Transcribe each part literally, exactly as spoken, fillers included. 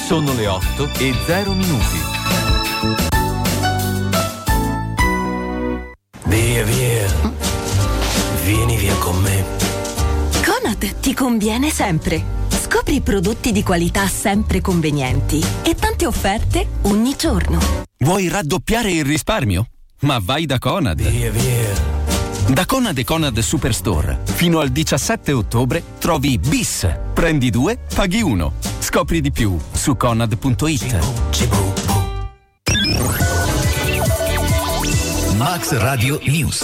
Sono le otto e zero minuti. Via, via. Vieni via con me. Conad ti conviene sempre. Scopri prodotti di qualità sempre convenienti e tante offerte ogni giorno. Vuoi raddoppiare il risparmio? Ma vai da Conad. Via, via. Da Conad e Conad Superstore fino al diciassette ottobre trovi Bis. Prendi due, paghi uno. Scopri di più su conad punto it. Max Radio News.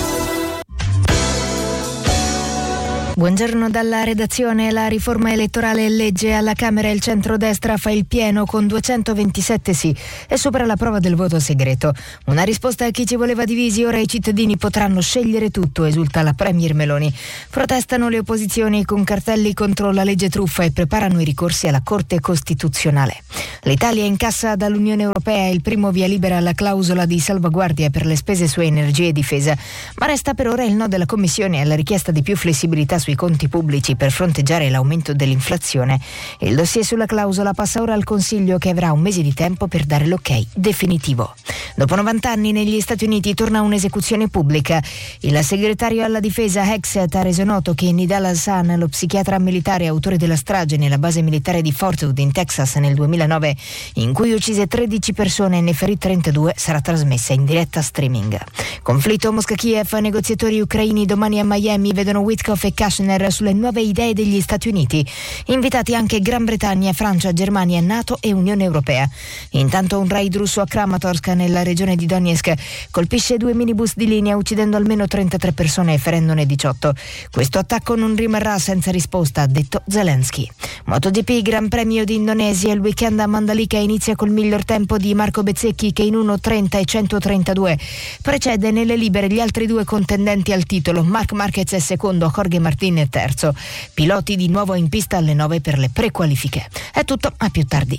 Buongiorno dalla redazione. La riforma elettorale è legge. Alla Camera il centrodestra fa il pieno con duecentoventisette sì e supera la prova del voto segreto. Una risposta a chi ci voleva divisi. Ora i cittadini potranno scegliere tutto, esulta la premier Meloni. Protestano le opposizioni con cartelli contro la legge truffa e preparano i ricorsi alla Corte Costituzionale. L'Italia incassa dall'Unione Europea il primo via libera alla clausola di salvaguardia per le spese su energia e difesa, ma resta per ora il no della Commissione alla richiesta di più flessibilità sui conti pubblici per fronteggiare l'aumento dell'inflazione. Il dossier sulla clausola passa ora al Consiglio, che avrà un mese di tempo per dare l'ok definitivo. Dopo novanta anni negli Stati Uniti torna un'esecuzione pubblica. Il segretario alla difesa Hexet ha reso noto che Nidal Hasan, lo psichiatra militare autore della strage nella base militare di Fort Hood in Texas nel duemilanove, in cui uccise tredici persone e ne ferì trentadue, sarà trasmessa in diretta streaming. Conflitto Mosca-Kiev. Negoziatori ucraini domani a Miami vedono Witkoff e Kushner sulle nuove idee degli Stati Uniti. Invitati anche Gran Bretagna, Francia, Germania, NATO e Unione Europea. Intanto un raid russo a Kramatorsk, nella regione di Donetsk, colpisce due minibus di linea, uccidendo almeno trentatré persone e ferendone diciotto. Questo attacco non rimarrà senza risposta, ha detto Zelensky. MotoGP, Gran Premio di Indonesia. Il weekend a Mandalika inizia col miglior tempo di Marco Bezzecchi, che in uno trenta e centotrentadue precede nelle libere gli altri due contendenti al titolo. Marc Marquez è secondo, Jorge Martin è terzo. Piloti di nuovo in pista alle nove per le prequalifiche. È tutto, a più tardi.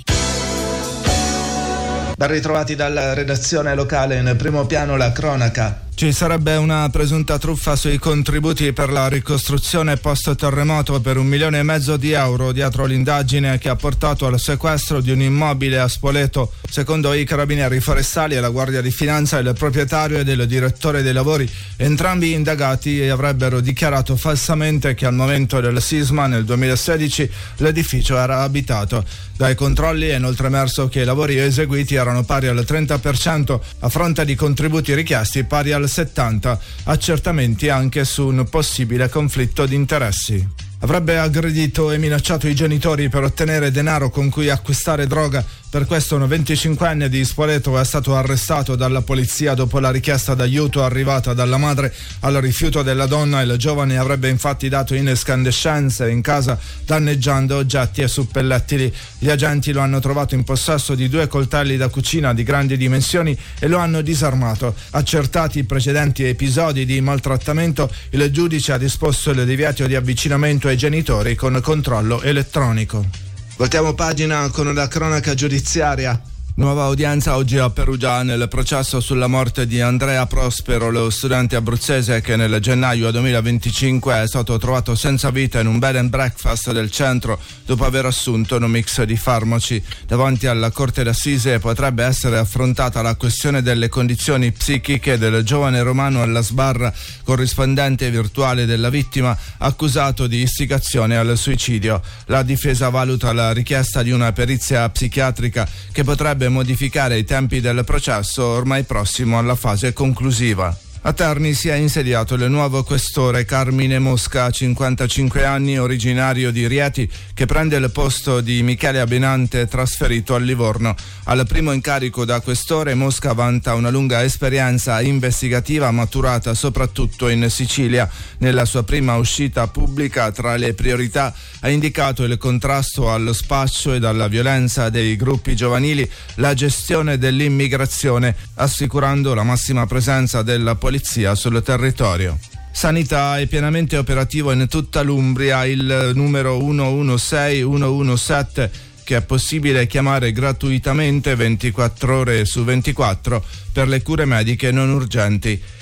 Ben ritrovati dalla redazione locale. In primo piano la cronaca. Ci sarebbe una presunta truffa sui contributi per la ricostruzione post-terremoto per un milione e mezzo di euro, dietro l'indagine che ha portato al sequestro di un immobile a Spoleto. Secondo i carabinieri forestali e la Guardia di Finanza, il proprietario ed il direttore dei lavori, entrambi indagati, avrebbero dichiarato falsamente che al momento del sisma nel duemilasedici l'edificio era abitato. Dai controlli è inoltre emerso che i lavori eseguiti erano pari al trenta per cento a fronte di contributi richiesti pari al settanta per cento, accertamenti anche su un possibile conflitto di interessi. Avrebbe aggredito e minacciato i genitori per ottenere denaro con cui acquistare droga. Per questo un venticinquenne di Spoleto è stato arrestato dalla polizia dopo la richiesta d'aiuto arrivata dalla madre. Al rifiuto della donna, il giovane avrebbe infatti dato incandescenze in casa, danneggiando oggetti e suppellettili. Gli agenti lo hanno trovato in possesso di due coltelli da cucina di grandi dimensioni e lo hanno disarmato. Accertati i precedenti episodi di maltrattamento, il giudice ha disposto il divieto di avvicinamento ai genitori con controllo elettronico. Voltiamo pagina con la cronaca giudiziaria. Nuova udienza oggi a Perugia nel processo sulla morte di Andrea Prospero, lo studente abruzzese che nel gennaio duemilaventicinque è stato trovato senza vita in un bed and breakfast del centro dopo aver assunto un mix di farmaci. Davanti alla Corte d'Assise potrebbe essere affrontata la questione delle condizioni psichiche del giovane romano alla sbarra, corrispondente virtuale della vittima, accusato di istigazione al suicidio. La difesa valuta la richiesta di una perizia psichiatrica che potrebbe modificare i tempi del processo, ormai prossimo alla fase conclusiva. A Terni si è insediato il nuovo questore Carmine Mosca, cinquantacinque anni, originario di Rieti, che prende il posto di Michele Abenante, trasferito a Livorno. Al primo incarico da questore, Mosca vanta una lunga esperienza investigativa maturata soprattutto in Sicilia. Nella sua prima uscita pubblica, tra le priorità, ha indicato il contrasto allo spaccio e alla violenza dei gruppi giovanili, la gestione dell'immigrazione, assicurando la massima presenza della polizia sul territorio. Sanità è pienamente operativo in tutta l'Umbria il numero uno uno sei uno uno sette, che è possibile chiamare gratuitamente ventiquattro ore su ventiquattro per le cure mediche non urgenti.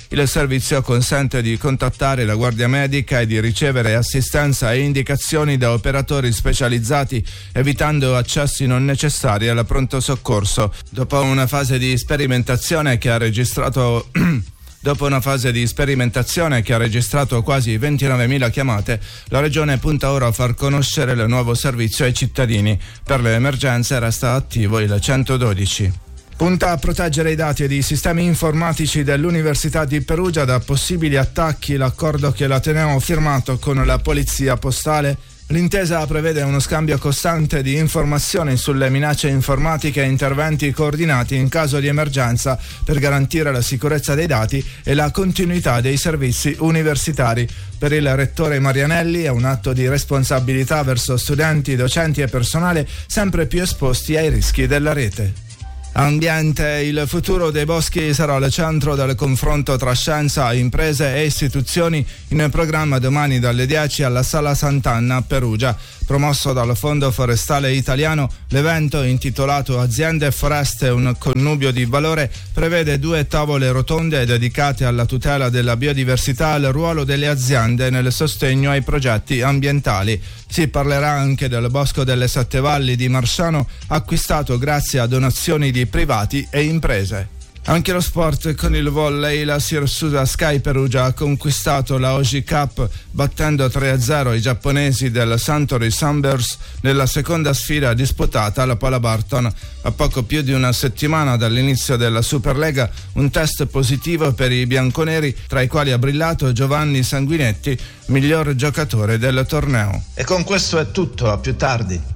Il servizio consente di contattare la guardia medica e di ricevere assistenza e indicazioni da operatori specializzati, evitando accessi non necessari al pronto soccorso. Dopo una fase di sperimentazione che ha registrato Dopo una fase di sperimentazione che ha registrato quasi ventinovemila chiamate, la Regione punta ora a far conoscere il nuovo servizio ai cittadini. Per le emergenze resta attivo il centododici. Punta a proteggere i dati ed i sistemi informatici dell'Università di Perugia da possibili attacchi l'accordo che l'Ateneo ha firmato con la Polizia Postale. L'intesa prevede uno scambio costante di informazioni sulle minacce informatiche e interventi coordinati in caso di emergenza per garantire la sicurezza dei dati e la continuità dei servizi universitari. Per il rettore Marianelli è un atto di responsabilità verso studenti, docenti e personale sempre più esposti ai rischi della rete. Ambiente, il futuro dei boschi sarà al centro del confronto tra scienza, imprese e istituzioni in programma domani dalle dieci alla Sala Sant'Anna a Perugia. Promosso dal Fondo Forestale Italiano, l'evento intitolato Aziende e Foreste, un connubio di valore, prevede due tavole rotonde dedicate alla tutela della biodiversità e al ruolo delle aziende nel sostegno ai progetti ambientali. Si parlerà anche del Bosco delle Sette Valli di Marsciano, acquistato grazie a donazioni di privati e imprese. Anche lo sport con il volley, la Sirsusa Sky Perugia ha conquistato la Oji Cup battendo tre a zero i giapponesi del Suntory Sunburst nella seconda sfida disputata alla Pala Barton. A poco più di una settimana dall'inizio della Superlega, un test positivo per i bianconeri, tra i quali ha brillato Giovanni Sanguinetti, miglior giocatore del torneo. E con questo è tutto, a più tardi.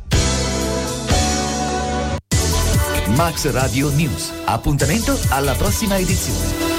Max Radio News. Appuntamento alla prossima edizione.